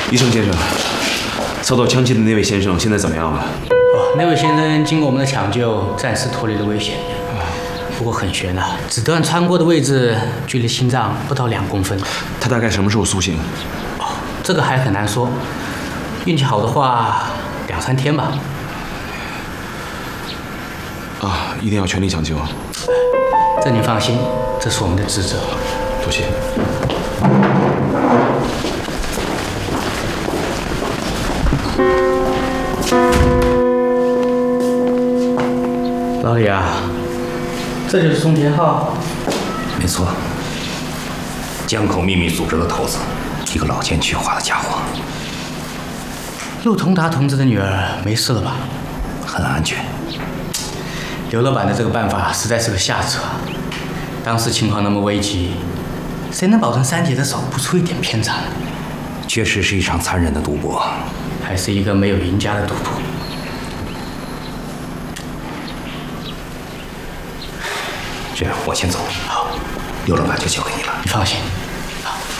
医生先生，遭到枪击的那位先生现在怎么样了？ 哦，那位先生经过我们的抢救，暂时脱离了危险。不过很悬啊，子弹穿过的位置距离心脏不到2公分。 他大概什么时候苏醒？ 哦，这个还很难说。运气好的话，2、3天吧。 啊，一定要全力抢救。 这您放心，这是我们的职责。 多谢。 老李啊，这就是松田浩。 没错，江口秘密组织的头子，一个老奸巨猾的家伙。 陆同达同志的女儿没事了吧？ 很安全。 刘老板的这个办法实在是个下策。当时情况那么危急，谁能保证三姐的手不出一点偏差呢？ 确实是一场残忍的赌博， 还是一个没有赢家的赌博。 这样，我先走。 好， 刘老板就交给你了。 你放心。